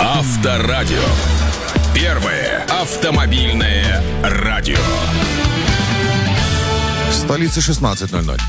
Авторадио. Первое автомобильное радио. В столице 16:00.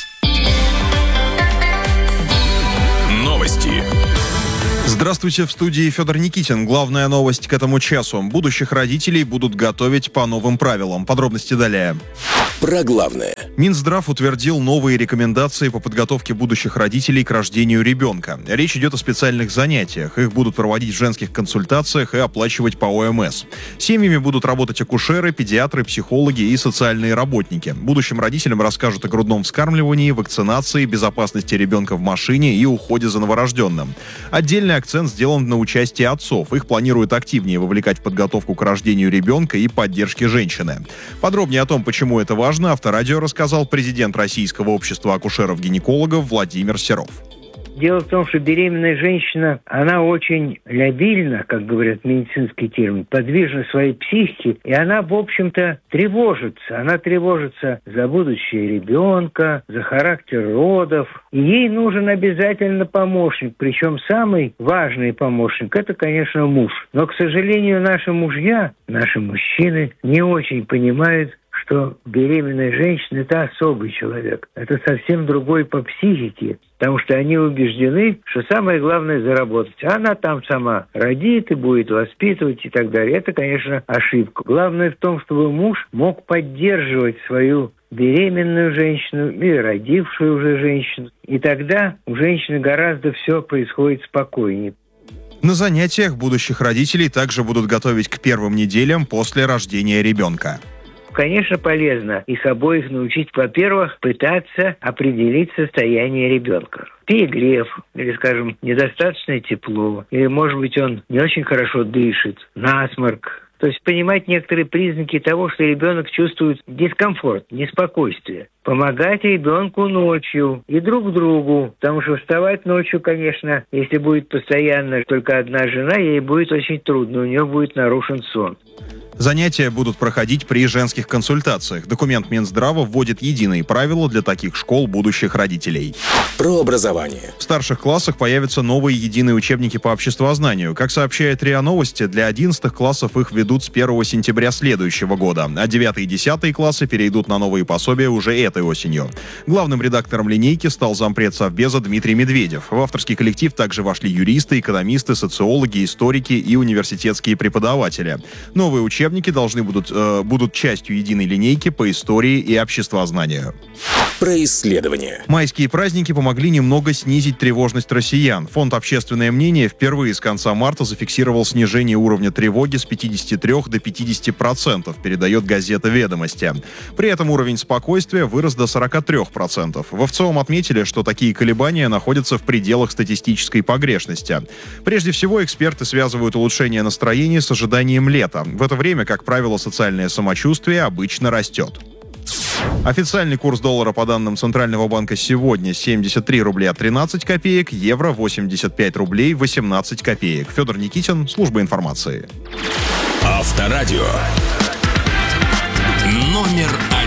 Новости. Здравствуйте, в студии Федор Никитин. Главная новость к этому часу. Будущих родителей будут готовить по новым правилам. Подробности далее. Про главное. Минздрав утвердил новые рекомендации по подготовке будущих родителей к рождению ребенка. Речь идет о специальных занятиях. Их будут проводить в женских консультациях и оплачивать по ОМС. Семьями будут работать акушеры, педиатры, психологи и социальные работники. Будущим родителям расскажут о грудном вскармливании, вакцинации, безопасности ребенка в машине и уходе за новорожденным. Отдельный акцент сделан на участии отцов. Их планируют активнее вовлекать в подготовку к рождению ребенка и поддержке женщины. Подробнее о том, почему это важно, Авторадио рассказал президент Российского общества акушеров-гинекологов Владимир Серов. Дело в том, что беременная женщина, она очень лябильна, как говорят медицинский термин, подвижна своей психике, и она, в общем-то, тревожится. Она тревожится за будущее ребенка, за характер родов. И ей нужен обязательно помощник, причем самый важный помощник – это, конечно, муж. Но, к сожалению, наши мужья, наши мужчины не очень понимают, что беременная женщина – это особый человек. Это совсем другой по психике, потому что они убеждены, что самое главное – заработать. А она там сама родит и будет воспитывать и так далее. Это, конечно, ошибка. Главное в том, чтобы муж мог поддерживать свою беременную женщину или родившую уже женщину. И тогда у женщины гораздо все происходит спокойнее. На занятиях будущих родителей также будут готовить к первым неделям после рождения ребенка. Конечно, полезно их обоих научить, во-первых, пытаться определить состояние ребенка. Перегрев, или, скажем, недостаточное тепло, или, может быть, он не очень хорошо дышит, насморк. То есть понимать некоторые признаки того, что ребенок чувствует дискомфорт, неспокойствие. Помогать ребенку ночью и друг другу, потому что вставать ночью, конечно, если будет постоянно только одна жена, ей будет очень трудно, у нее будет нарушен сон. Занятия будут проходить при женских консультациях. Документ Минздрава вводит единые правила для таких школ будущих родителей. Про образование. В старших классах появятся новые единые учебники по обществознанию. Как сообщает РИА Новости, для 11 классов их ведут с 1 сентября следующего года, а 9 и 10 классы перейдут на новые пособия уже этой осенью. Главным редактором линейки стал зампред Совбеза Дмитрий Медведев. В авторский коллектив также вошли юристы, экономисты, социологи, историки и университетские преподаватели. Новые учебники должны будут частью единой линейки по истории и обществознанию. Про исследования. Майские праздники помогли немного снизить тревожность россиян. Фонд «Общественное мнение» впервые с конца марта зафиксировал снижение уровня тревоги с 53 до 50%, передает газета «Ведомости». При этом уровень спокойствия вырос до 43%. В ВЦИОМ отметили, что такие колебания находятся в пределах статистической погрешности. Прежде всего, эксперты связывают улучшение настроения с ожиданием лета. В это время, как правило, социальное самочувствие обычно растет. Официальный курс доллара по данным Центрального банка сегодня 73 рубля 13 копеек, евро 85 рублей 18 копеек. Федор Никитин, служба информации. Авторадио. Номер 1.